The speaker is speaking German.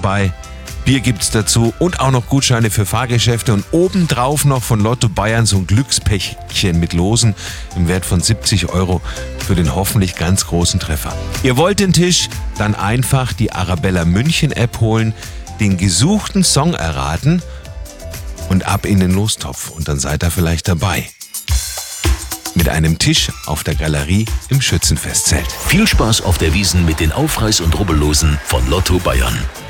dabei. Bier gibt's dazu und auch noch Gutscheine für Fahrgeschäfte und obendrauf noch von Lotto Bayern so ein Glückspäckchen mit Losen im Wert von 70 € für den hoffentlich ganz großen Treffer. Ihr wollt den Tisch? Dann einfach die Arabella München App holen, den gesuchten Song erraten und ab in den Lostopf und dann seid ihr vielleicht dabei. Mit einem Tisch auf der Galerie im Schützenfestzelt. Viel Spaß auf der Wiesn mit den Aufreiß- und Rubbellosen von Lotto Bayern.